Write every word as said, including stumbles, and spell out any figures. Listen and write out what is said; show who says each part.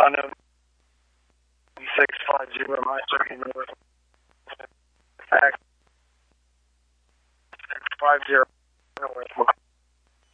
Speaker 1: know six five zero my second north. Fact six five zero.